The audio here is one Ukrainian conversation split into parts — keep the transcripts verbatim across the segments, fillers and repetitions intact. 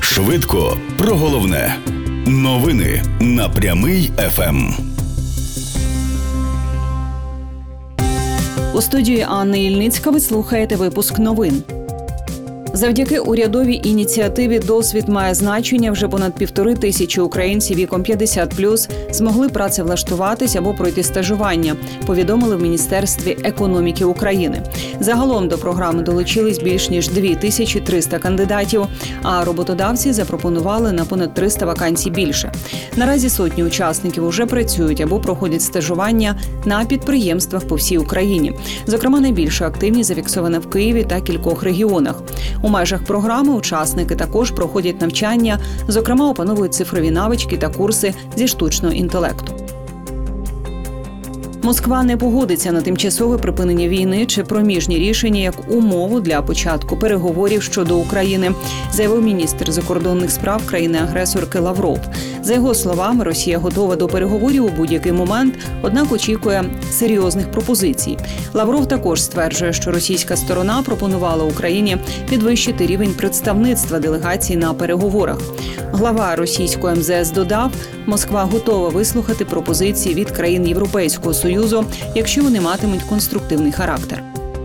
Швидко про головне. Новини на Прямий еф ем. У студії Анни Ільницька ви слухаєте випуск новин. Завдяки урядовій ініціативі «Досвід має значення» вже понад півтори тисячі українців віком п'ятдесят плюс змогли працевлаштуватись або пройти стажування, повідомили в Міністерстві економіки України. Загалом до програми долучились більш ніж дві тисячі триста кандидатів, а роботодавці запропонували на понад триста вакансій більше. Наразі сотні учасників уже працюють або проходять стажування на підприємствах по всій Україні. Зокрема, найбільша активність зафіксована в Києві та кількох регіонах. У межах програми учасники також проходять навчання, зокрема опановують цифрові навички та курси зі штучного інтелекту. Москва не погодиться на тимчасове припинення війни чи проміжні рішення як умову для початку переговорів щодо України, заявив міністр закордонних справ країни-агресорки Лавров. За його словами, Росія готова до переговорів у будь-який момент, однак очікує серйозних пропозицій. Лавров також стверджує, що російська сторона пропонувала Україні підвищити рівень представництва делегацій на переговорах. Глава російського ем зе ес додав, Москва готова вислухати пропозиції від країн Європейського Союзу, якщо вони матимуть конструктивний характер.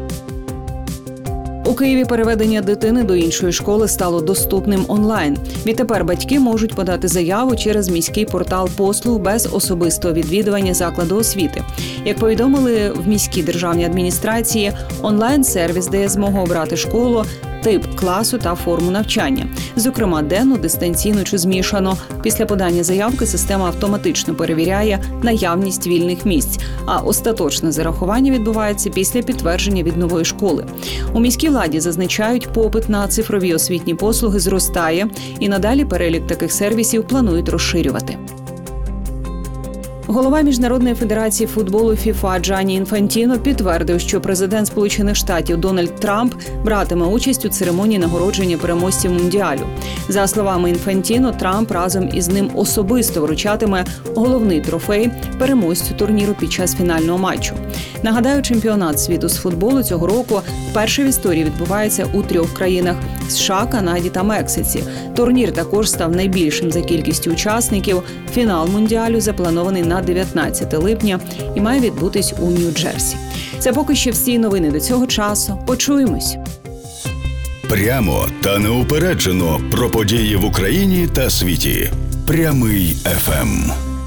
У Києві переведення дитини до іншої школи стало доступним онлайн. Відтепер батьки можуть подати заяву через міський портал послуг без особистого відвідування закладу освіти. Як повідомили в міській державній адміністрації, онлайн-сервіс дає змогу обрати школу, тип класу та форму навчання. Зокрема, денну, дистанційну чи змішано. Після подання заявки система автоматично перевіряє наявність вільних місць, а остаточне зарахування відбувається після підтвердження від нової школи. У міській владі зазначають, попит на цифрові освітні послуги зростає, і надалі перелік таких сервісів планують розширювати. Голова Міжнародної федерації футболу ФІФА Джанні Інфантіно підтвердив, що президент Сполучених Штатів Дональд Трамп братиме участь у церемонії нагородження переможців Мундіалю. За словами Інфантіно, Трамп разом із ним особисто вручатиме головний трофей переможцю турніру під час фінального матчу. Нагадаю, чемпіонат світу з футболу цього року вперше в історії відбувається у трьох країнах – США, Канаді та Мексиці. Турнір також став найбільшим за кількістю учасників. Фінал Мундіалю запланований на дев'ятнадцяте липня і має відбутись у Нью-Джерсі. Це поки що всі новини до цього часу. Почуємось. Прямо та неупереджено про події в Україні та світі. Прямий еф ем.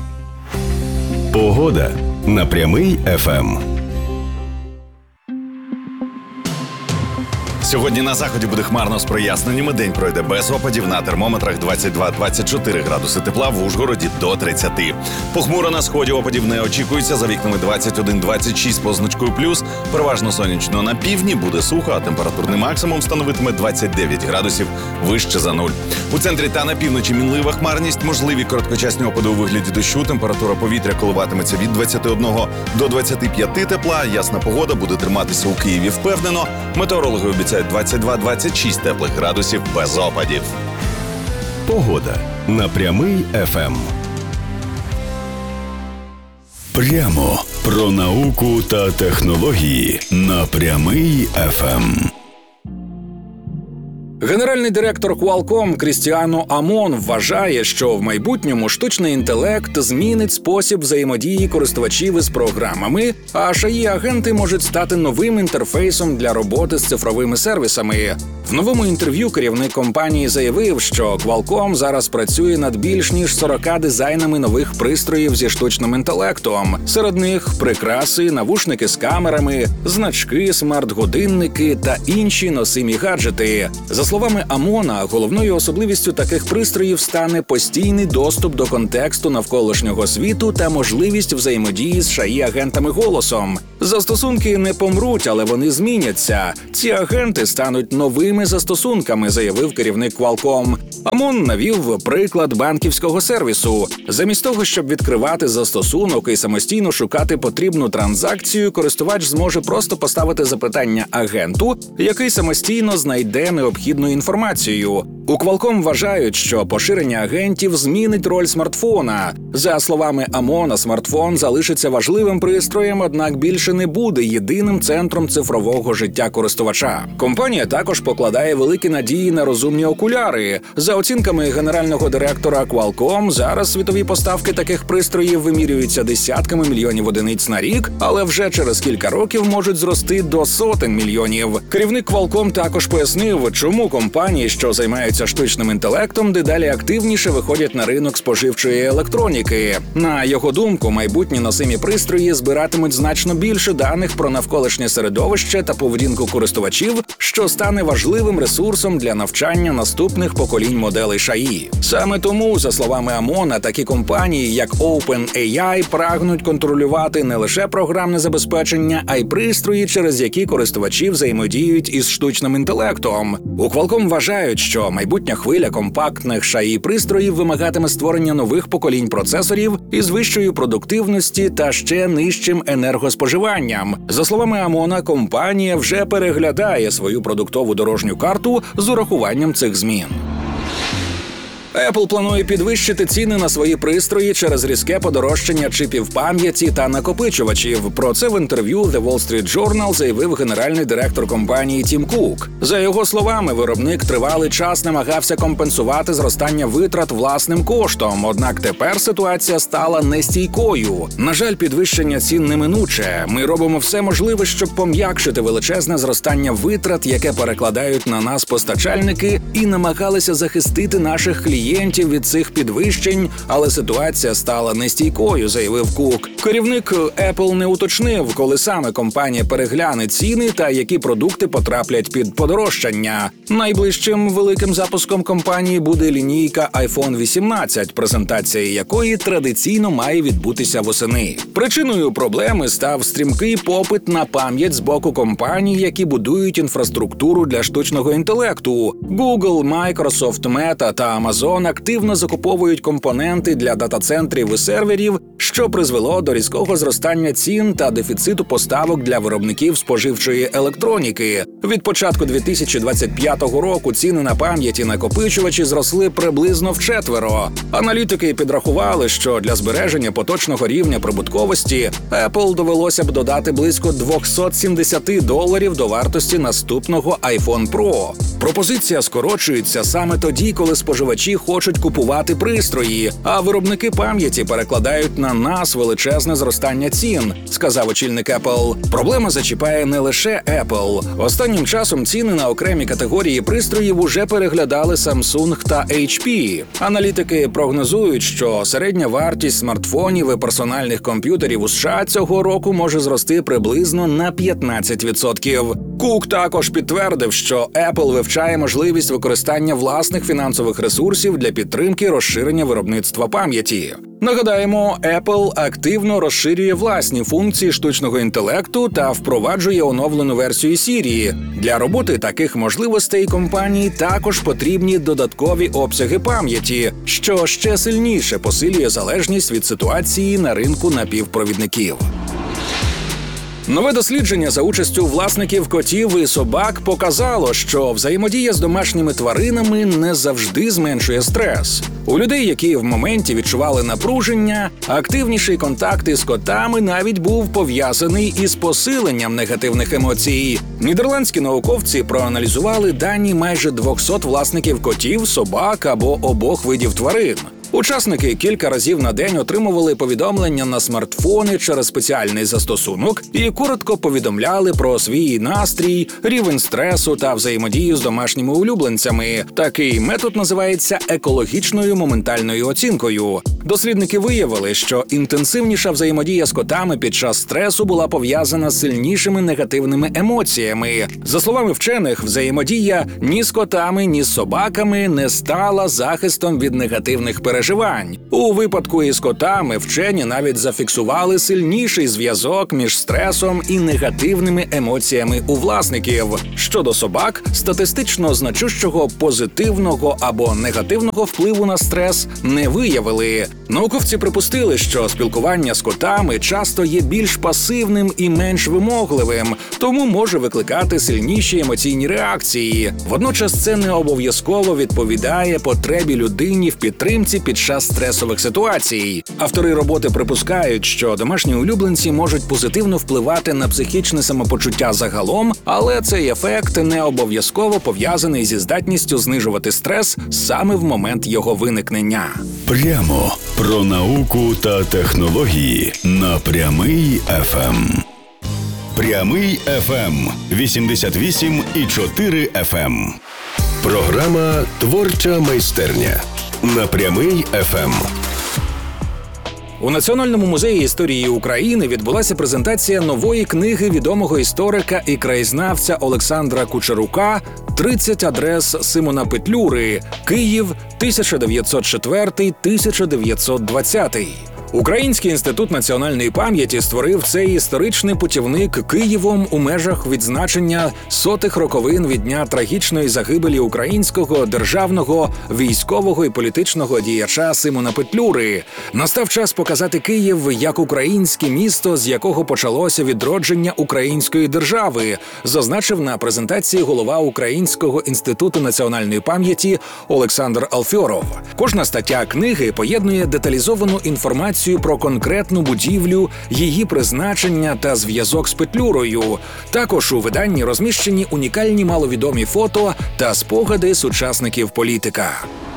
Погода на Прямий еф ем. Сьогодні на заході буде хмарно з проясненнями. День пройде без опадів. На термометрах двадцять два - двадцять чотири градуси тепла, в Ужгороді до тридцяти. Похмуро на сході, опадів не очікується. За вікнами двадцять один - двадцять шість позначкою плюс. Переважно сонячно на півдні, буде сухо, а температурний максимум становитиме двадцять дев'ять градусів вище за нуль. У центрі та на півночі мінлива хмарність, можливі короткочасні опади у вигляді дощу. Температура повітря коливатиметься від двадцяти одного до двадцяти п'яти тепла. Ясна погода буде триматися у Києві впевнено. Метеорологи обіцяють двадцять два - двадцять шість теплих градусів без опадів. Погода на Прямий еф ем. Прямо про науку та технології на Прямий еф ем. Генеральний директор Qualcomm Крістіано Амон вважає, що в майбутньому штучний інтелект змінить спосіб взаємодії користувачів із програмами, а ей ай агенти можуть стати новим інтерфейсом для роботи з цифровими сервісами. В новому інтерв'ю керівник компанії заявив, що Qualcomm зараз працює над більш ніж сорока дизайнами нових пристроїв зі штучним інтелектом. Серед них прикраси, навушники з камерами, значки, смарт-годинники та інші носимі гаджети. За словами Амона, головною особливістю таких пристроїв стане постійний доступ до контексту навколишнього світу та можливість взаємодії з ей ай агентами голосом. Застосунки не помруть, але вони зміняться. Ці агенти стануть новими застосунками, заявив керівник Qualcomm. Амон навів приклад банківського сервісу. Замість того, щоб відкривати застосунок і самостійно шукати потрібну транзакцію, користувач зможе просто поставити запитання агенту, який самостійно знайде необхідну інформацію. У Qualcomm вважають, що поширення агентів змінить роль смартфона. За словами Амона, смартфон залишиться важливим пристроєм, однак більше не буде єдиним центром цифрового життя користувача. Компанія також покладає великі надії на розумні окуляри. За оцінками генерального директора Qualcomm, зараз світові поставки таких пристроїв вимірюються десятками мільйонів одиниць на рік, але вже через кілька років можуть зрости до сотень мільйонів. Керівник Qualcomm також пояснив, чому компанії, що займаються штучним інтелектом, дедалі активніше виходять на ринок споживчої електроніки. На його думку, майбутні носимі пристрої збиратимуть значно більше даних про навколишнє середовище та поведінку користувачів, що стане важливим ресурсом для навчання наступних поколінь моделей ШАІ. Саме тому, за словами Амона, такі компанії, як OpenAI, прагнуть контролювати не лише програмне забезпечення, а й пристрої, через які користувачі взаємодіють із штучним інтелектом. У Qualcomm вважають, що майбутня хвиля компактних ШАІ-пристроїв вимагатиме створення нових поколінь процесорів із вищою продуктивності та ще нижчим енергоспоживанням. За словами Амона, компанія вже переглядає свою продуктову дорожню карту з урахуванням цих змін. Apple планує підвищити ціни на свої пристрої через різке подорожчання чипів пам'яті та накопичувачів. Про це в інтерв'ю The Wall Street Journal заявив генеральний директор компанії Тім Кук. За його словами, виробник тривалий час намагався компенсувати зростання витрат власним коштом, однак тепер ситуація стала нестійкою. На жаль, підвищення цін неминуче. Ми робимо все можливе, щоб пом'якшити величезне зростання витрат, яке перекладають на нас постачальники, і намагалися захистити наших клієнтів від цих підвищень, але ситуація стала нестійкою, заявив Кук. Керівник Apple не уточнив, коли саме компанія перегляне ціни та які продукти потраплять під подорожчання. Найближчим великим запуском компанії буде лінійка айфон вісімнадцять, презентація якої традиційно має відбутися восени. Причиною проблеми став стрімкий попит на пам'ять з боку компаній, які будують інфраструктуру для штучного інтелекту. Google, Microsoft, Meta та Amazon активно закуповують компоненти для дата-центрів і серверів, що призвело до різкого зростання цін та дефіциту поставок для виробників споживчої електроніки. Від початку дві тисячі двадцять п'ятого року ціни на пам'ять і накопичувачі зросли приблизно вчетверо. Аналітики підрахували, що для збереження поточного рівня прибутковості Apple довелося б додати близько двісті сімдесят доларів до вартості наступного iPhone Pro. Пропозиція скорочується саме тоді, коли споживачі хочуть купувати пристрої, а виробники пам'яті перекладають на нас величезне зростання цін, сказав очільник Apple. Проблема зачіпає не лише Apple. Останнім часом ціни на окремі категорії пристроїв уже переглядали Samsung та ейч пі. Аналітики прогнозують, що середня вартість смартфонів і персональних комп'ютерів у США цього року може зрости приблизно на п'ятнадцять відсотків. Кук також підтвердив, що Apple вивчає можливість використання власних фінансових ресурсів для підтримки розширення виробництва пам'яті. Нагадаємо, Apple активно розширює власні функції штучного інтелекту та впроваджує оновлену версію Siri. Для роботи таких можливостей компанії також потрібні додаткові обсяги пам'яті, що ще сильніше посилює залежність від ситуації на ринку напівпровідників. Нове дослідження за участю власників котів і собак показало, що взаємодія з домашніми тваринами не завжди зменшує стрес. У людей, які в моменті відчували напруження, активніший контакт із котами навіть був пов'язаний із посиленням негативних емоцій. Нідерландські науковці проаналізували дані майже двохсот власників котів, собак або обох видів тварин. Учасники кілька разів на день отримували повідомлення на смартфони через спеціальний застосунок і коротко повідомляли про свій настрій, рівень стресу та взаємодію з домашніми улюбленцями. Такий метод називається екологічною моментальною оцінкою. Дослідники виявили, що інтенсивніша взаємодія з котами під час стресу була пов'язана з сильнішими негативними емоціями. За словами вчених, взаємодія ні з котами, ні з собаками не стала захистом від негативних переживань. У випадку із котами вчені навіть зафіксували сильніший зв'язок між стресом і негативними емоціями у власників. Щодо собак, статистично значущого позитивного або негативного впливу на стрес не виявили. Науковці припустили, що спілкування з котами часто є більш пасивним і менш вимогливим, тому може викликати сильніші емоційні реакції. Водночас це не обов'язково відповідає потребі людині в підтримці під час стресових ситуацій. Автори роботи припускають, що домашні улюбленці можуть позитивно впливати на психічне самопочуття загалом, але цей ефект не обов'язково пов'язаний зі здатністю знижувати стрес саме в момент його виникнення. Прямо про науку та технології на Прямий еф ем. Прямий еф ем вісімдесят вісім і чотири еф ем. Програма «Творча майстерня» на Прямий еф ем. У Національному музеї історії України відбулася презентація нової книги відомого історика і краєзнавця Олександра Кучерука «тридцять адрес Симона Петлюри. Київ, тисяча дев'ятсот четвертий - тисяча дев'ятсот двадцятий». Український інститут національної пам'яті створив цей історичний путівник Києвом у межах відзначення сотих роковин від дня трагічної загибелі українського державного, військового і політичного діяча Симона Петлюри. Настав час показати Київ як українське місто, з якого почалося відродження української держави, зазначив на презентації голова Українського інституту національної пам'яті Олександр Алфьоров. Кожна стаття книги поєднує деталізовану інформацію про конкретну будівлю, її призначення та зв'язок з Петлюрою. Також у виданні розміщені унікальні маловідомі фото та спогади сучасників політика.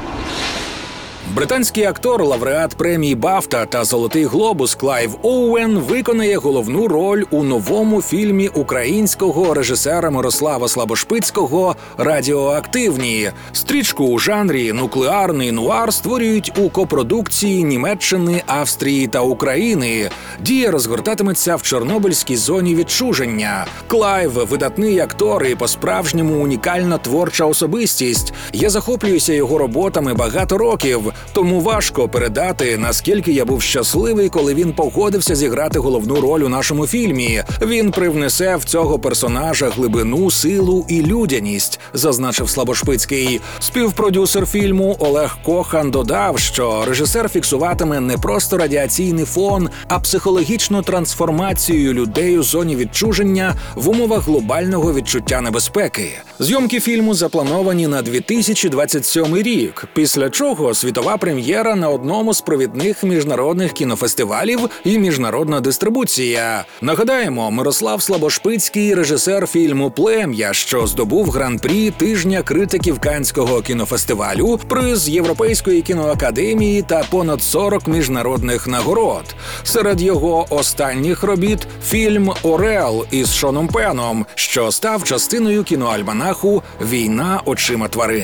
Британський актор, лауреат премії «Бафта» та «Золотий глобус» Клайв Оуен виконає головну роль у новому фільмі українського режисера Мирослава Слабошпицького «Радіоактивні». Стрічку у жанрі нуклеарний нуар створюють у копродукції Німеччини, Австрії та України. Дія розгортатиметься в Чорнобильській зоні відчуження. Клайв – видатний актор і по-справжньому унікальна творча особистість. Я захоплююся його роботами багато років. Тому важко передати, наскільки я був щасливий, коли він погодився зіграти головну роль у нашому фільмі. Він привнесе в цього персонажа глибину, силу і людяність, зазначив Слабошпицький. Співпродюсер фільму Олег Кохан додав, що режисер фіксуватиме не просто радіаційний фон, а психологічну трансформацію людей у зоні відчуження в умовах глобального відчуття небезпеки. Зйомки фільму заплановані на дві тисячі двадцять сьомий рік, після чого світова прем'єра на одному з провідних міжнародних кінофестивалів і міжнародна дистрибуція. Нагадаємо, Мирослав Слабошпицький – режисер фільму «Плем'я», що здобув гран-прі тижня критиків Каннського кінофестивалю, приз Європейської кіноакадемії та понад сорок міжнародних нагород. Серед його останніх робіт – фільм «Орел» із Шоном Пеном, що став частиною кіноальманаху «Війна очима тварин».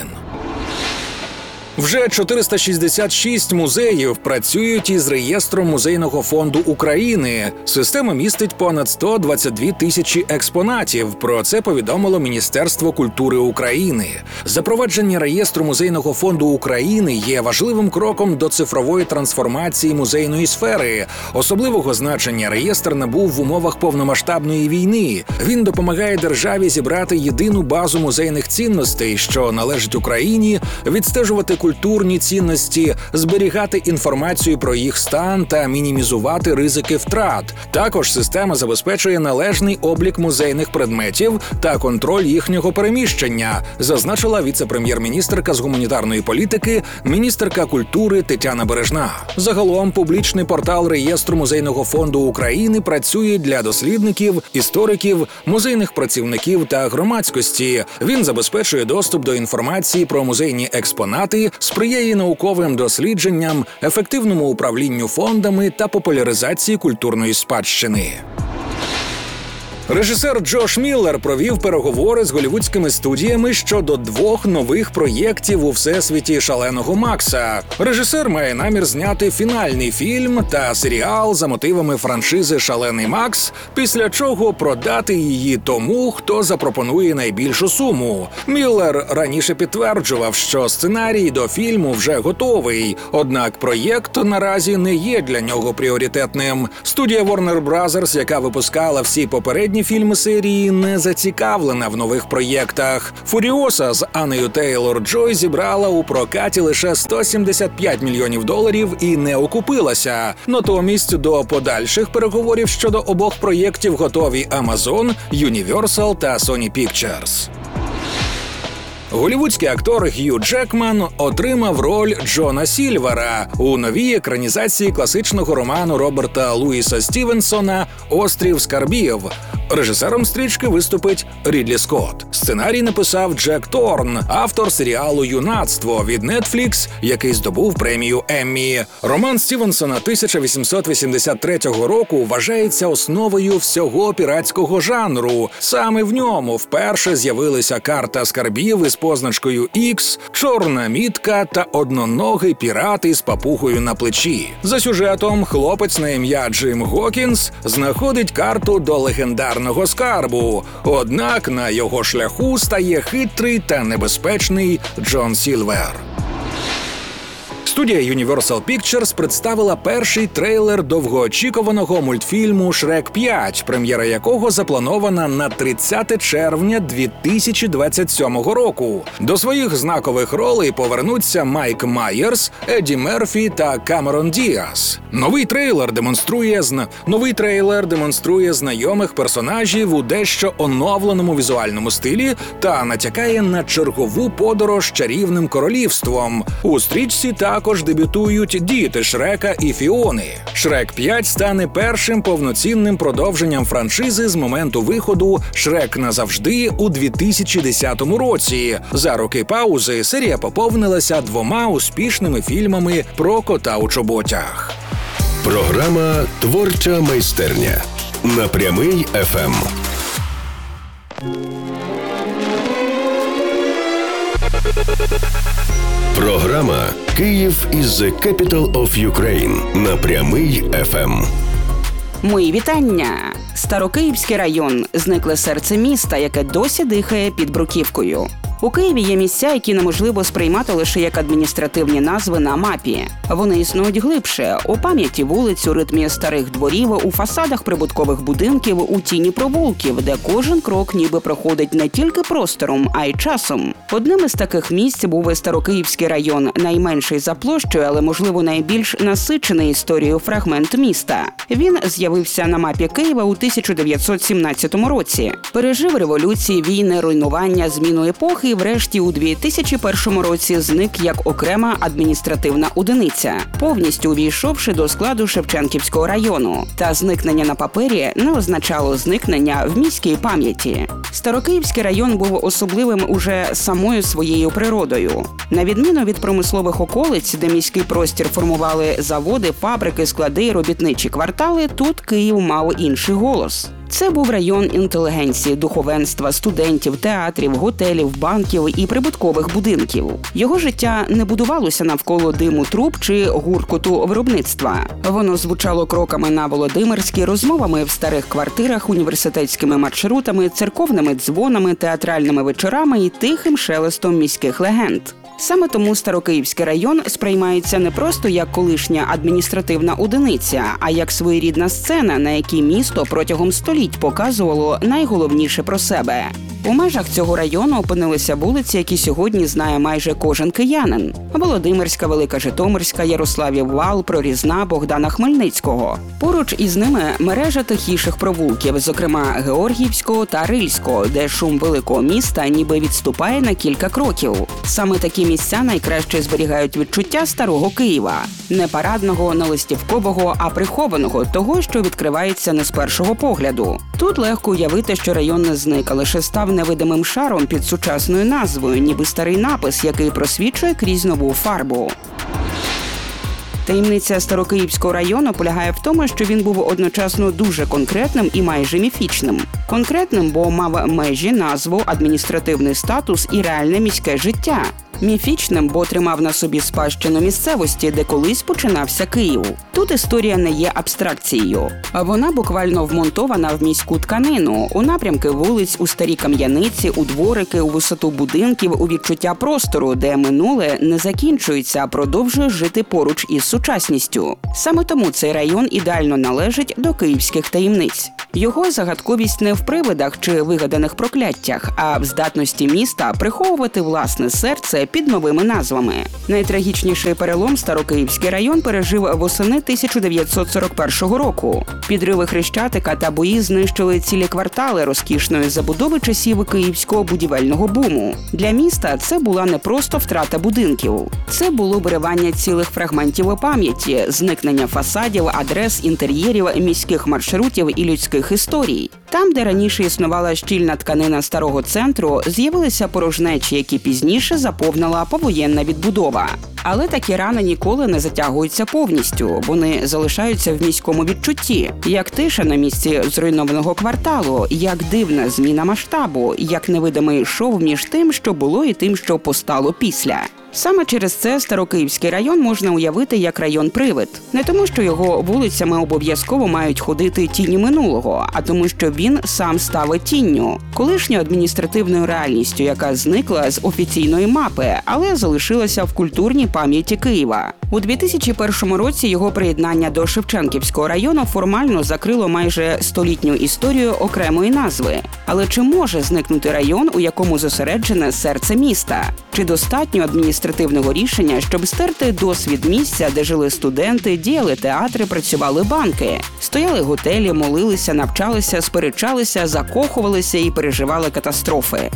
Вже чотириста шістдесят шість музеїв працюють із реєстром Музейного фонду України. Система містить понад сто двадцять дві тисячі експонатів. Про це повідомило Міністерство культури України. Запровадження реєстру Музейного фонду України є важливим кроком до цифрової трансформації музейної сфери. Особливого значення реєстр набув в умовах повномасштабної війни. Він допомагає державі зібрати єдину базу музейних цінностей, що належить Україні, відстежувати культурні цінності, зберігати інформацію про їх стан та мінімізувати ризики втрат. Також система забезпечує належний облік музейних предметів та контроль їхнього переміщення, зазначила віце-прем'єр-міністерка з гуманітарної політики, міністерка культури Тетяна Бережна. Загалом публічний портал реєстру Музейного фонду України працює для дослідників, істориків, музейних працівників та громадськості. Він забезпечує доступ до інформації про музейні експонати, сприяє науковим дослідженням, ефективному управлінню фондами та популяризації культурної спадщини. Режисер Джош Міллер провів переговори з голлівудськими студіями щодо двох нових проєктів у всесвіті «Шаленого Макса». Режисер має намір зняти фінальний фільм та серіал за мотивами франшизи «Шалений Макс», після чого продати її тому, хто запропонує найбільшу суму. Міллер раніше підтверджував, що сценарій до фільму вже готовий, однак проєкт наразі не є для нього пріоритетним. Студія Warner Brothers, яка випускала всі попередні попередні фільми серії не зацікавлена в нових проєктах. «Фуріоса» з Анною Тейлор-Джой зібрала у прокаті лише сто сімдесят п'ять мільйонів доларів і не окупилася. Натомість до подальших переговорів щодо обох проєктів готові Amazon, Universal та Sony Pictures. Голлівудський актор Г'ю Джекман отримав роль Джона Сільвера у новій екранізації класичного роману Роберта Луїса Стівенсона «Острів скарбів». Режисером стрічки виступить Рідлі Скотт. Сценарій написав Джек Торн, автор серіалу «Юнацтво» від Netflix, який здобув премію Еммі. Роман Стівенсона тисяча вісімсот вісімдесят третього року вважається основою всього піратського жанру. Саме в ньому вперше з'явилися карта скарбів із позначкою Ікс, чорна мітка та одноногий пірат із папугою на плечі. За сюжетом хлопець на ім'я Джим Гокінс знаходить карту до легендарного скарбу. Однак на його шляху стає хитрий та небезпечний Джон Сільвер. Студія Universal Pictures представила перший трейлер довгоочікуваного мультфільму «Шрек п'ять», прем'єра якого запланована на тридцяте червня дві тисячі двадцять сьомого року. До своїх знакових ролей повернуться Майк Майерс, Едді Мерфі та Камерон Діас. Новий трейлер демонструє зна... Новий трейлер демонструє знайомих персонажів у дещо оновленому візуальному стилі та натякає на чергову подорож чарівним королівством. У стрічці також Також дебютують діти Шрека і Фіони. «Шрек п'ять» стане першим повноцінним продовженням франшизи з моменту виходу «Шрек назавжди» у дві тисячі десятому році. За роки паузи серія поповнилася двома успішними фільмами про кота у чоботях. Програма «Творча майстерня» на Прямий еф ем. Програма «Київ is the capital of Ukraine» на Прямий еф ем. Мої вітання! Старокиївський район – зникле серце міста, яке досі дихає під бруківкою. У Києві є місця, які неможливо сприймати лише як адміністративні назви на мапі. Вони існують глибше – у пам'яті вулиць, у ритмі старих дворів, у фасадах прибуткових будинків, у тіні провулків, де кожен крок ніби проходить не тільки простором, а й часом. Одним із таких місць був і Старокиївський район, найменший за площею, але, можливо, найбільш насичений історією фрагмент міста. Він з'явився на мапі Києва у тисяча дев'ятсот сімнадцятому році. Пережив революції, війни, руйнування, зміну епохи і врешті у дві тисячі першому році зник як окрема адміністративна одиниця, повністю увійшовши до складу Шевченківського району. Та зникнення на папері не означало зникнення в міській пам'яті. Старокиївський район був особливим уже самою своєю природою. На відміну від промислових околиць, де міський простір формували заводи, фабрики, склади, робітничі квартали, тут Київ мав інший голос. Це був район інтелігенції, духовенства, студентів, театрів, готелів, банків і прибуткових будинків. Його життя не будувалося навколо диму труб чи гуркоту виробництва. Воно звучало кроками на Володимирській, розмовами в старих квартирах, університетськими маршрутами, церковними дзвонами, театральними вечорами і тихим шелестом міських легенд. Саме тому Старокиївський район сприймається не просто як колишня адміністративна одиниця, а як своєрідна сцена, на якій місто протягом століть показувало найголовніше про себе. У межах цього району опинилися вулиці, які сьогодні знає майже кожен киянин. Володимирська, Велика Житомирська, Ярославів Вал, Прорізна, Богдана Хмельницького. Поруч із ними мережа тихіших провулків, зокрема Георгіївського та Рильського, де шум великого міста ніби відступає на кілька кроків. Саме такі місця найкраще зберігають відчуття старого Києва. Не парадного, не листівкового, а прихованого, того, що відкривається не з першого погляду. Тут легко уявити, що район не зник, а лише став невидимим шаром під сучасною назвою, ніби старий напис, який просвічує крізь нову фарбу. Таємниця Старокиївського району полягає в тому, що він був одночасно дуже конкретним і майже міфічним. Конкретним, бо мав межі, назву, адміністративний статус і реальне міське життя. Міфічним, бо тримав на собі спадщину місцевості, де колись починався Київ. Тут історія не є абстракцією, а вона буквально вмонтована в міську тканину, у напрямки вулиць, у старі кам'яниці, у дворики, у висоту будинків, у відчуття простору, де минуле не закінчується, а продовжує жити поруч із сучасністю. Саме тому цей район ідеально належить до київських таємниць. Його загадковість не в в привидах чи вигаданих прокляттях, а в здатності міста приховувати власне серце під новими назвами. Найтрагічніший перелом Старокиївський район пережив восени тисяча дев'ятсот сорок першого року. Підриви Хрещатика та бої знищили цілі квартали розкішної забудови часів київського будівельного буму. Для міста це була не просто втрата будинків. Це було виривання цілих фрагментів пам'яті, зникнення фасадів, адрес, інтер'єрів, міських маршрутів і людських історій. Там, де раніше існувала щільна тканина старого центру, з'явилися порожнечі, які пізніше заповнила повоєнна відбудова. Але такі рани ніколи не затягуються повністю. Вони залишаються в міському відчутті. Як тиша на місці зруйнованого кварталу, як дивна зміна масштабу, як невидимий шов між тим, що було, і тим, що постало після. Саме через це Старокиївський район можна уявити як район-привид. Не тому, що його вулицями обов'язково мають ходити тіні минулого, а тому, що він сам став тінню, колишньою адміністративною реальністю, яка зникла з офіційної мапи, але залишилася в культурній пам'яті Києва. У дві тисячі першому році його приєднання до Шевченківського району формально закрило майже столітню історію окремої назви. Але чи може зникнути район, у якому зосереджене серце міста? Чи достатньо адміністративного рішення, щоб стерти досвід місця, де жили студенти, діяли театри, працювали банки, стояли готелі, молилися, навчалися, сперечалися, закохувалися і переживали катастрофи?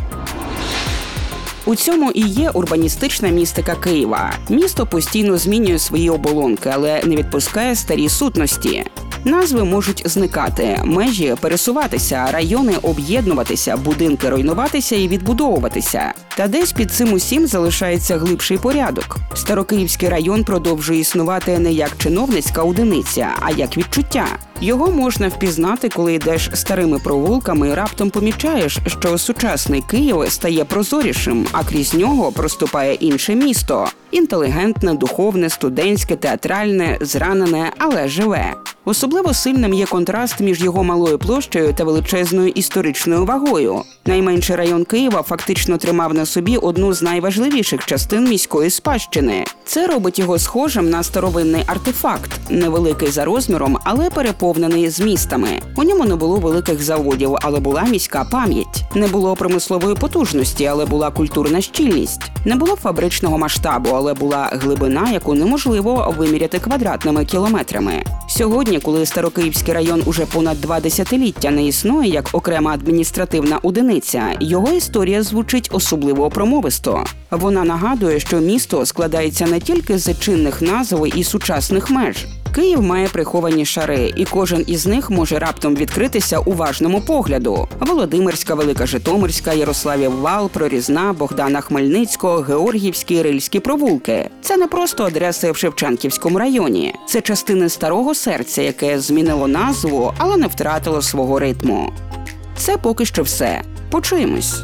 У цьому і є урбаністична містика Києва. Місто постійно змінює свої оболонки, але не відпускає старі сутності. Назви можуть зникати, межі пересуватися, райони об'єднуватися, будинки руйнуватися і відбудовуватися. Та десь під цим усім залишається глибший порядок. Старокиївський район продовжує існувати не як чиновницька одиниця, а як відчуття. Його можна впізнати, коли йдеш старими провулками і раптом помічаєш, що сучасний Київ стає прозорішим, а крізь нього проступає інше місто – інтелігентне, духовне, студентське, театральне, зранене, але живе. Особливо сильним є контраст між його малою площею та величезною історичною вагою. Найменший район Києва фактично тримав на собі одну з найважливіших частин міської спадщини. Це робить його схожим на старовинний артефакт, невеликий за розміром, але переповнений змістами. У ньому не було великих заводів, але була міська пам'ять. Не було промислової потужності, але була культурна щільність. Не було фабричного масштабу, але була глибина, яку неможливо виміряти квадратними кілометрами. Сьогодні, коли Старокиївський район уже понад два десятиліття не існує як окрема адміністративна одиниця, його історія звучить особливо промовисто. Вона нагадує, що місто складається не тільки з чинних назв і сучасних меж. Київ має приховані шари, і кожен із них може раптом відкритися уважному погляду. Володимирська, Велика Житомирська, Ярославів Вал, Прорізна, Богдана Хмельницького, Георгіївські, Рильські провулки. Це не просто адреси в Шевченківському районі. Це частини старого серця, яке змінило назву, але не втратило свого ритму. Це поки що все. Почуємось.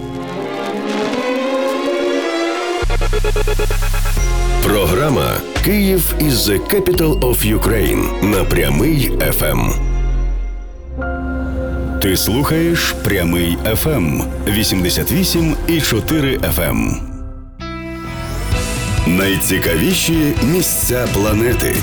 Програма «Київ is the capital of Ukraine» на Прямий еф ем. Ти слухаєш Прямий еф ем вісімдесят вісім і чотири еф ем. Найцікавіші місця планети.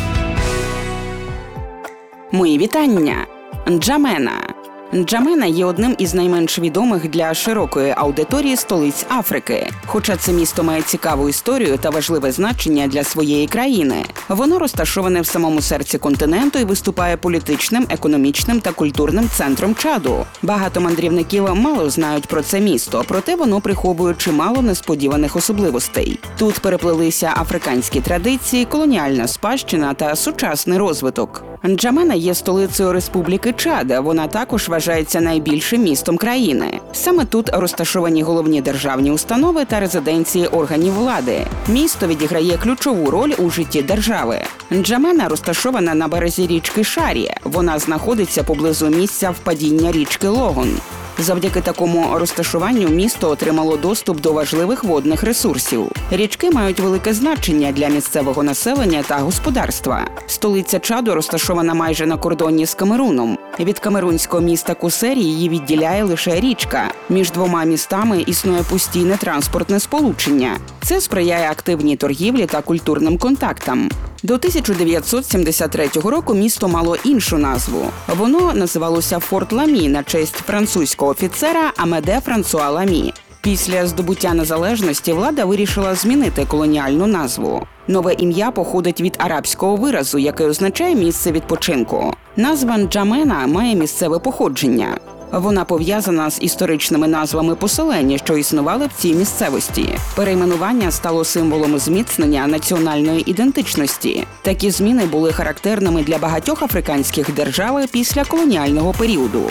Мої вітання. Нджамена. Нджамена є одним із найменш відомих для широкої аудиторії столиць Африки. Хоча це місто має цікаву історію та важливе значення для своєї країни. Воно розташоване в самому серці континенту і виступає політичним, економічним та культурним центром Чаду. Багато мандрівників мало знають про це місто, проте воно приховує чимало несподіваних особливостей. Тут переплелися африканські традиції, колоніальна спадщина та сучасний розвиток. Нджамена є столицею Республіки Чад, вона також вважається найбільшим містом країни. Саме тут розташовані головні державні установи та резиденції органів влади. Місто відіграє ключову роль у житті держави. Нджамена розташована на березі річки Шарі, вона знаходиться поблизу місця впадіння річки Логон. Завдяки такому розташуванню місто отримало доступ до важливих водних ресурсів. Річки мають велике значення для місцевого населення та господарства. Столиця Чаду розташована майже на кордоні з Камеруном. Від камерунського міста Кусері її відділяє лише річка. Між двома містами існує постійне транспортне сполучення. Це сприяє активній торгівлі та культурним контактам. До тисяча дев'ятсот сімдесят третього року місто мало іншу назву. Воно називалося Форт Ламі на честь французького офіцера Амеде Франсуа Ламі. Після здобуття незалежності влада вирішила змінити колоніальну назву. Нове ім'я походить від арабського виразу, який означає «місце відпочинку». Назва Нджамена має місцеве походження. Вона пов'язана з історичними назвами поселень, що існували в цій місцевості. Перейменування стало символом зміцнення національної ідентичності. Такі зміни були характерними для багатьох африканських держав після колоніального періоду.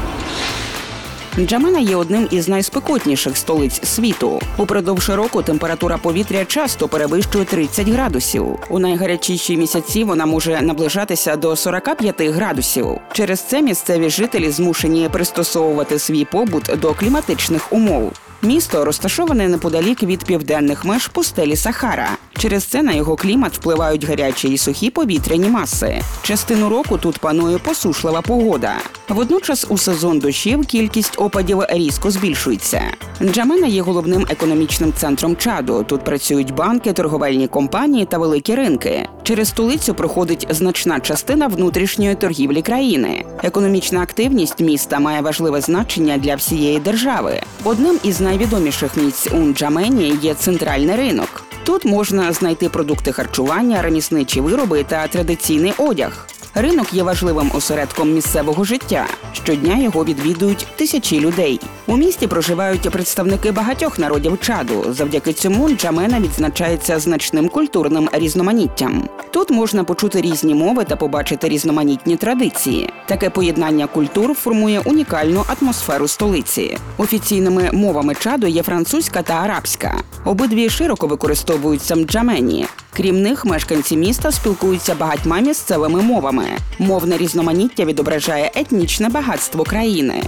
Нджамена є одним із найспекотніших столиць світу. Упродовж року температура повітря часто перевищує тридцять градусів. У найгарячіші місяці вона може наближатися до сорок п'ять градусів. Через це місцеві жителі змушені пристосовувати свій побут до кліматичних умов. Місто розташоване неподалік від південних меж пустелі Сахара. Через це на його клімат впливають гарячі і сухі повітряні маси. Частину року тут панує посушлива погода. Водночас у сезон дощів кількість опадів різко збільшується. Нджамена є головним економічним центром Чаду. Тут працюють банки, торговельні компанії та великі ринки. Через столицю проходить значна частина внутрішньої торгівлі країни. Економічна активність міста має важливе значення для всієї держави. Одним із найвідоміших місць у Нджамені є центральний ринок. Тут можна знайти продукти харчування, ремісничі вироби та традиційний одяг. Ринок є важливим осередком місцевого життя. Щодня його відвідують тисячі людей. У місті проживають представники багатьох народів Чаду. Завдяки цьому Нджамена відзначається значним культурним різноманіттям. Тут можна почути різні мови та побачити різноманітні традиції. Таке поєднання культур формує унікальну атмосферу столиці. Офіційними мовами Чаду є французька та арабська. Обидві широко використовуються в Нджамені. Крім них, мешканці міста спілкуються багатьма місцевими мовами. Мовне різноманіття відображає етнічне багатство країни.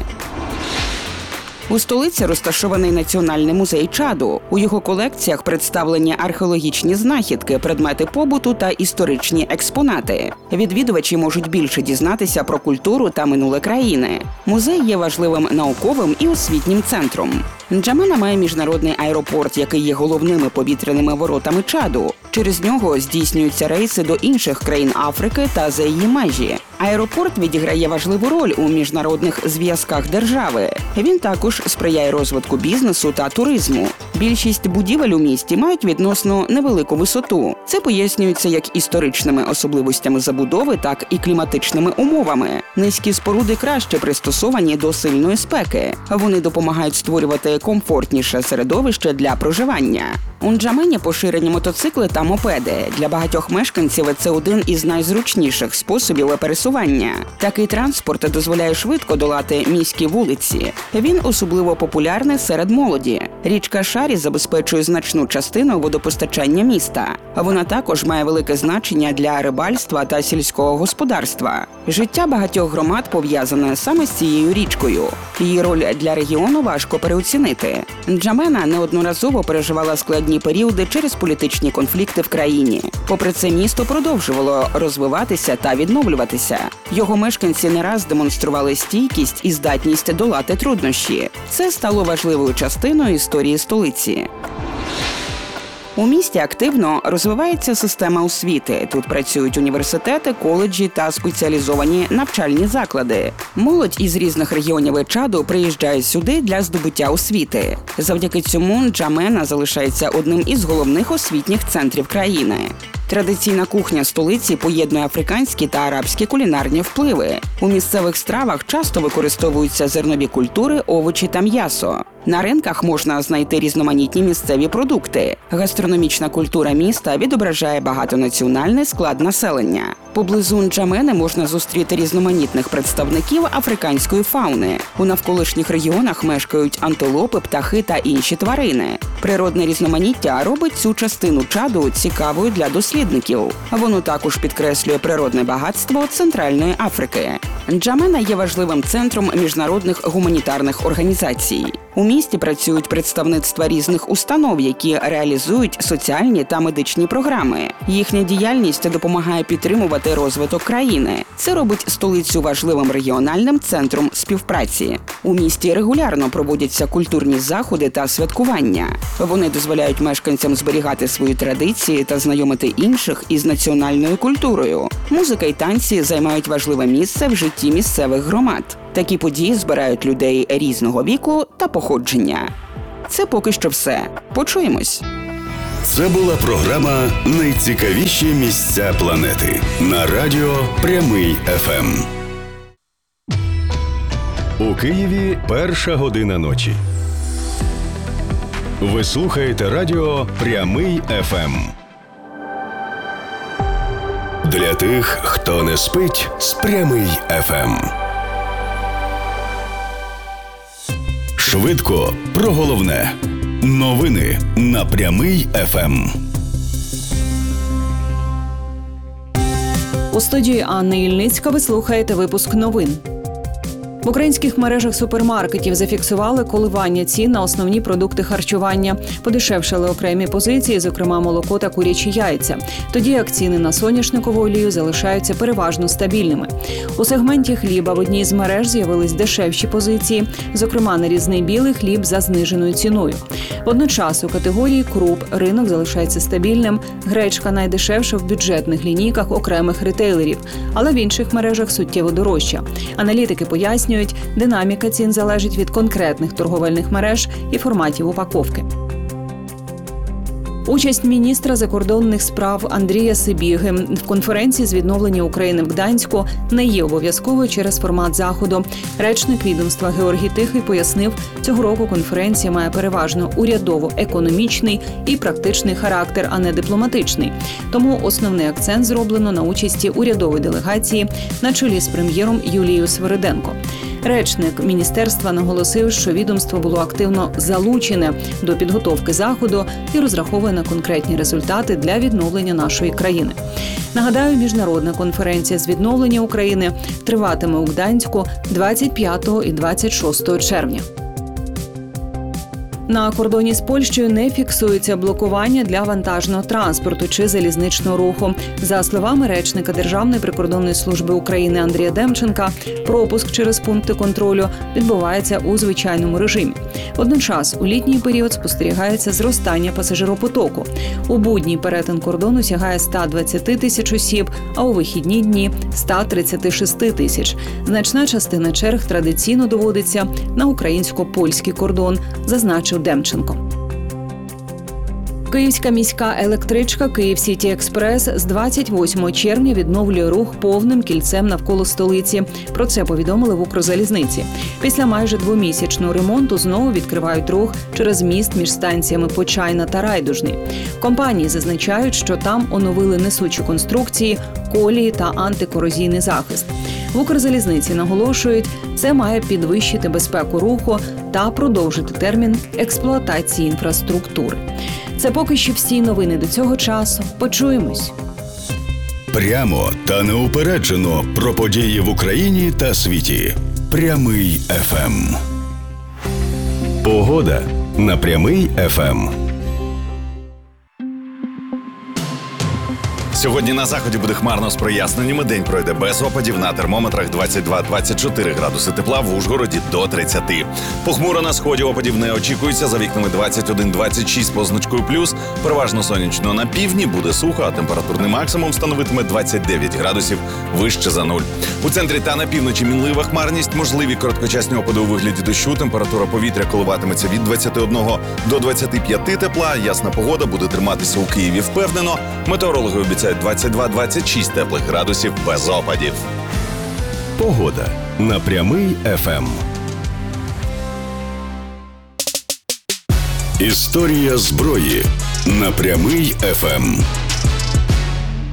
У столиці розташований Національний музей Чаду. У його колекціях представлені археологічні знахідки, предмети побуту та історичні експонати. Відвідувачі можуть більше дізнатися про культуру та минуле країни. Музей є важливим науковим і освітнім центром. Нджамена має міжнародний аеропорт, який є головними повітряними воротами Чаду. Через нього здійснюються рейси до інших країн Африки та за її межі. Аеропорт відіграє важливу роль у міжнародних зв'язках держави. Він також сприяє розвитку бізнесу та туризму. Більшість будівель у місті мають відносно невелику висоту. Це пояснюється як історичними особливостями забудови, так і кліматичними умовами. Низькі споруди краще пристосовані до сильної спеки. Вони допомагають створювати комфортніше середовище для проживання. У Нджамені поширені мотоцикли та мопеди. Для багатьох мешканців це один із найзручніших способів пересування. Такий транспорт дозволяє швидко долати міські вулиці. Він особливо популярний серед молоді. Річка Шарі забезпечує значну частину водопостачання міста. Вона також має велике значення для рибальства та сільського господарства. Життя багатьох громад пов'язане саме з цією річкою. Її роль для регіону важко переоцінити. Нджамена неодноразово переживала складні періоди через політичні конфлікти в країні. Попри це, місто продовжувало розвиватися та відновлюватися. Його мешканці не раз демонстрували стійкість і здатність долати труднощі. Це стало важливою частиною історії столиці. У місті активно розвивається система освіти. Тут працюють університети, коледжі та спеціалізовані навчальні заклади. Молодь із різних регіонів Чаду приїжджає сюди для здобуття освіти. Завдяки цьому Нджамена залишається одним із головних освітніх центрів країни. Традиційна кухня столиці поєднує африканські та арабські кулінарні впливи. У місцевих стравах часто використовуються зернові культури, овочі та м'ясо. На ринках можна знайти різноманітні місцеві продукти. Гастрономічна культура міста відображає багатонаціональний склад населення. Поблизу Нджамени можна зустріти різноманітних представників африканської фауни. У навколишніх регіонах мешкають антилопи, птахи та інші тварини. Природне різноманіття робить цю частину Чаду цікавою для дослідників. Воно також підкреслює природне багатство Центральної Африки. Нджамена є важливим центром міжнародних гуманітарних організацій. У місті працюють представництва різних установ, які реалізують соціальні та медичні програми. Їхня діяльність допомагає підтримувати розвиток країни. Це робить столицю важливим регіональним центром співпраці. У місті регулярно проводяться культурні заходи та святкування. Вони дозволяють мешканцям зберігати свої традиції та знайомити інших із національною культурою. Музика і танці займають важливе місце в житті місцевих громад. Такі події збирають людей різного віку та походження. Це поки що все. Почуємось. Це була програма «Найцікавіші місця планети» на радіо «Прямий ефем». У Києві перша година ночі. Ви слухаєте радіо «Прямий ефем». Для тих, хто не спить з «Прямий ефем». Швидко про головне. Новини на «Прямий ефем». У студії Анна Ільницька ви слухаєте випуск новин. В українських мережах супермаркетів зафіксували коливання цін на основні продукти харчування. Подешевшали окремі позиції, зокрема молоко та курячі яйця. Тоді як ціни на соняшникову олію залишаються переважно стабільними. У сегменті хліба в одній з мереж з'явились дешевші позиції, зокрема нарізний білий хліб за зниженою ціною. Водночас у категорії круп ринок залишається стабільним, гречка найдешевша в бюджетних лінійках окремих ретейлерів, але в інших мережах суттєво дорожча. Аналітики пояснюють, динаміка цін залежить від конкретних торговельних мереж і форматів упаковки. Участь міністра закордонних справ Андрія Сибіги в конференції з відновлення України в Гданську не є обов'язковою через формат заходу. Речник відомства Георгій Тихий пояснив, цього року конференція має переважно урядово-економічний і практичний характер, а не дипломатичний. Тому основний акцент зроблено на участі урядової делегації на чолі з прем'єром Юлією Свириденко. Речник міністерства наголосив, що відомство було активно залучене до підготовки заходу і розраховує на конкретні результати для відновлення нашої країни. Нагадаю, міжнародна конференція з відновлення України триватиме у Гданську двадцять п'ятого і двадцять шостого червня. На кордоні з Польщею не фіксується блокування для вантажного транспорту чи залізничного руху. За словами речника Державної прикордонної служби України Андрія Демченка, пропуск через пункти контролю відбувається у звичайному режимі. Водночас у літній період спостерігається зростання пасажиропотоку. У будній перетин кордону сягає сто двадцять тисяч осіб, а у вихідні дні – сто тридцять шість тисяч. Значна частина черг традиційно доводиться на українсько-польський кордон, зазначив Демченко. Київська міська електричка «Київ-Сіті-Експрес» з двадцять восьмого червня відновлює рух повним кільцем навколо столиці. Про це повідомили в Укрзалізниці. Після майже двомісячного ремонту знову відкривають рух через міст між станціями Почайна та Райдужний. Компанії зазначають, що там оновили несучі конструкції, колії та антикорозійний захист. В Укрзалізниці наголошують, це має підвищити безпеку руху та продовжити термін експлуатації інфраструктури. Це поки що всі новини до цього часу. Почуємось. Прямо та неупереджено про події в Україні та світі. Прямий ефем. Погода на Прямий ефем. Сьогодні на заході буде хмарно з проясненнями. День пройде без опадів. На термометрах двадцять два - двадцять чотири градуси тепла, в Ужгороді до тридцяти. Похмуро на сході, опадів не очікується. За вікнами двадцять один - двадцять шість позначкою плюс. Переважно сонячно на півдні, буде сухо, а температурний максимум становитиме двадцять дев'ять градусів вище за нуль. У центрі та на півночі мінлива хмарність, можливі короткочасні опади у вигляді дощу. Температура повітря коливатиметься від двадцяти одного до двадцяти п'яти тепла. Ясна погода буде триматися у Києві впевнено. Метеорологи обіцяють двадцять два - двадцять шість теплих градусів без опадів. Погода на Прямий ефем. Історія зброї на Прямий ефем.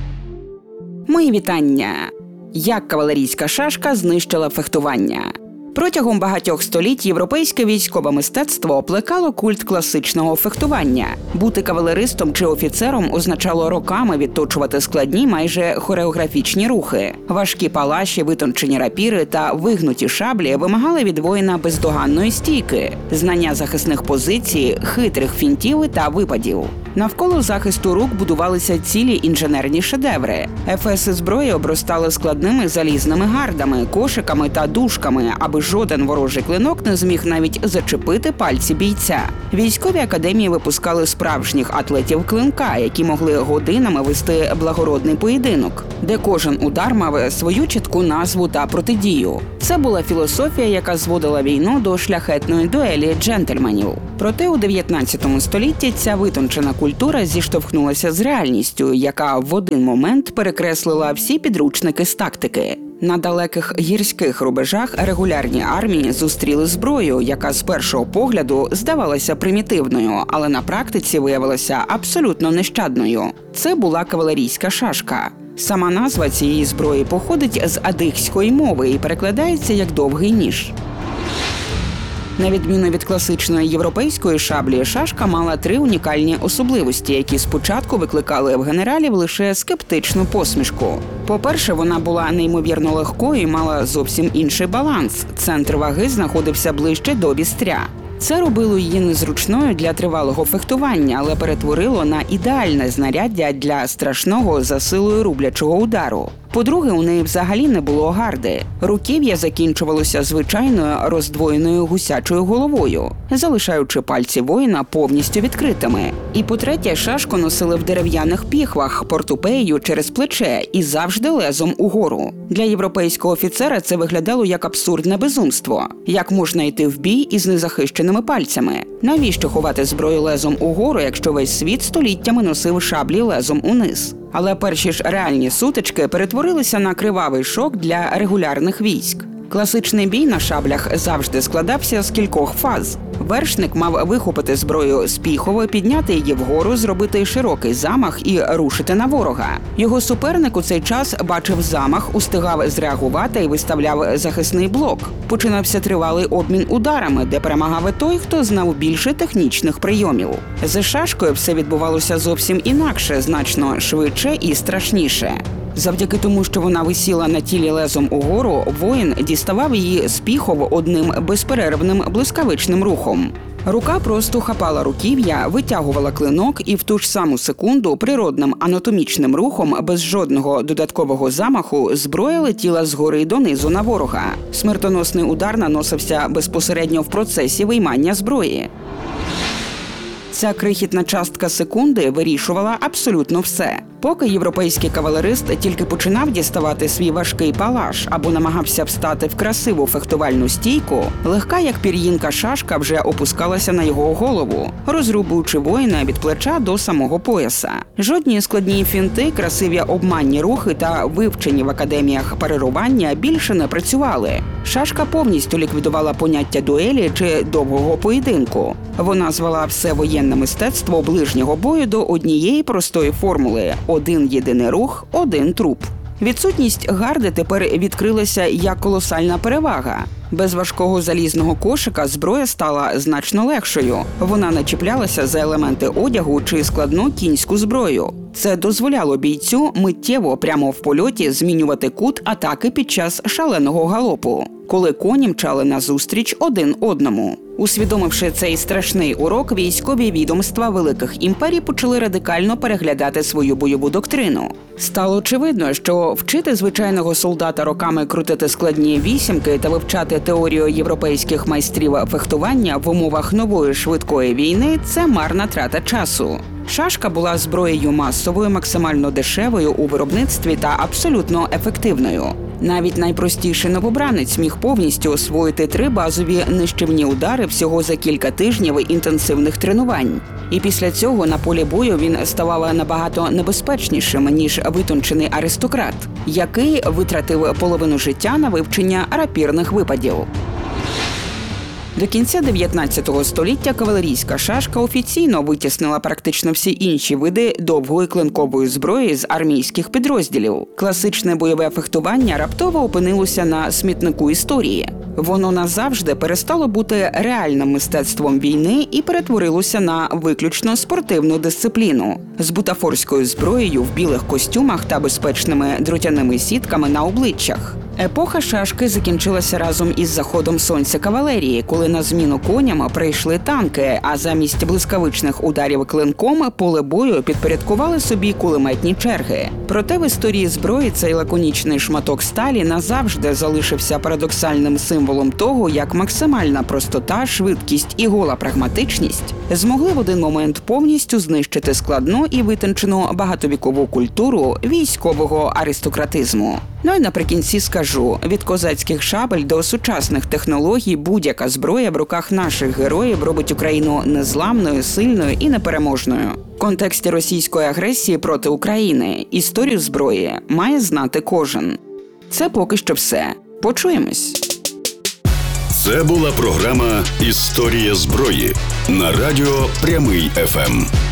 Мої вітання. Як кавалерійська шашка знищила фехтування. Протягом багатьох століть європейське військове мистецтво плекало культ класичного фехтування. Бути кавалеристом чи офіцером означало роками відточувати складні, майже хореографічні рухи. Важкі палаші, витончені рапіри та вигнуті шаблі вимагали від воїна бездоганної стійки, знання захисних позицій, хитрих фінтів та випадів. Навколо захисту рук будувалися цілі інженерні шедеври. Ефеси зброї обростали складними залізними гардами, кошиками та дужками, аби жоден ворожий клинок не зміг навіть зачепити пальці бійця. Військові академії випускали справжніх атлетів клинка, які могли годинами вести благородний поєдинок, де кожен удар мав свою чітку назву та протидію. Це була філософія, яка зводила війну до шляхетної дуелі джентльменів. Проте у дев'ятнадцятому столітті ця витончена культура зіштовхнулася з реальністю, яка в один момент перекреслила всі підручники з тактики. На далеких гірських рубежах регулярні армії зустріли зброю, яка з першого погляду здавалася примітивною, але на практиці виявилася абсолютно нещадною. Це була кавалерійська шашка. Сама назва цієї зброї походить з адихської мови і перекладається як «довгий ніж». На відміну від класичної європейської шаблі, шашка мала три унікальні особливості, які спочатку викликали в генералів лише скептичну посмішку. По-перше, вона була неймовірно легкою і мала зовсім інший баланс. Центр ваги знаходився ближче до вістря. Це робило її незручною для тривалого фехтування, але перетворило на ідеальне знаряддя для страшного за силою рублячого удару. По-друге, у неї взагалі не було гарди. Руків'я закінчувалося звичайною роздвоєною гусячою головою, залишаючи пальці воїна повністю відкритими. І по-третє, шашку носили в дерев'яних піхвах, портупеєю через плече і завжди лезом угору. Для європейського офіцера це виглядало як абсурдне безумство. Як можна йти в бій із незахищеними пальцями? Навіщо ховати зброю лезом угору, якщо весь світ століттями носив шаблі лезом униз? Але перші ж реальні сутички перетворилися на кривавий шок для регулярних військ. Класичний бій на шаблях завжди складався з кількох фаз. Вершник мав вихопити зброю з піхови, підняти її вгору, зробити широкий замах і рушити на ворога. Його суперник у цей час бачив замах, устигав зреагувати і виставляв захисний блок. Починався тривалий обмін ударами, де перемагав той, хто знав більше технічних прийомів. З шашкою все відбувалося зовсім інакше, значно швидше і страшніше. Завдяки тому, що вона висіла на тілі лезом угору, воїн діставав її з піхов одним безперервним блискавичним рухом. Рука просто хапала руків'я, витягувала клинок і в ту ж саму секунду природним анатомічним рухом, без жодного додаткового замаху, зброя летіла згори донизу на ворога. Смертоносний удар наносився безпосередньо в процесі виймання зброї. Ця крихітна частка секунди вирішувала абсолютно все. Поки європейський кавалерист тільки починав діставати свій важкий палаш або намагався встати в красиву фехтувальну стійку, легка як пір'їнка шашка вже опускалася на його голову, розрубуючи воїна від плеча до самого пояса. Жодні складні фінти, красиві обманні рухи та вивчені в академіях парирування більше не працювали. Шашка повністю ліквідувала поняття дуелі чи довгого поєдинку. Вона звела все воєнне мистецтво ближнього бою до однієї простої формули – один єдиний рух, один труп. Відсутність гарди тепер відкрилася як колосальна перевага. Без важкого залізного кошика зброя стала значно легшою. Вона не чіплялася за елементи одягу чи складну кінську зброю. Це дозволяло бійцю миттєво прямо в польоті змінювати кут атаки під час шаленого галопу, коли коні мчали назустріч один одному. Усвідомивши цей страшний урок, військові відомства великих імперій почали радикально переглядати свою бойову доктрину. Стало очевидно, що вчити звичайного солдата роками крутити складні вісімки та вивчати теорію європейських майстрів фехтування в умовах нової швидкої війни – це марна трата часу. Шашка була зброєю масовою, максимально дешевою у виробництві та абсолютно ефективною. Навіть найпростіший новобранець міг повністю освоїти три базові нищівні удари всього за кілька тижнів інтенсивних тренувань. І після цього на полі бою він ставав набагато небезпечнішим, ніж витончений аристократ, який витратив половину життя на вивчення рапірних випадів. До кінця дев'ятнадцятого століття кавалерійська шашка офіційно витіснила практично всі інші види довгої клинкової зброї з армійських підрозділів. Класичне бойове фехтування раптово опинилося на смітнику історії. Воно назавжди перестало бути реальним мистецтвом війни і перетворилося на виключно спортивну дисципліну з бутафорською зброєю в білих костюмах та безпечними дротяними сітками на обличчях. Епоха шашки закінчилася разом із заходом сонця кавалерії, коли на зміну коням прийшли танки, а замість блискавичних ударів клинком поле бою підпорядкували собі кулеметні черги. Проте в історії зброї цей лаконічний шматок сталі назавжди залишився парадоксальним символом того, як максимальна простота, швидкість і гола прагматичність змогли в один момент повністю знищити складну і витончену багатовікову культуру військового аристократизму. Ну і наприкінці скажу, від козацьких шабель до сучасних технологій будь-яка зброя в руках наших героїв робить Україну незламною, сильною і непереможною. В контексті російської агресії проти України історію зброї має знати кожен. Це поки що все. Почуємось. Це була програма «Історія зброї» на радіо «Прямий еф ем».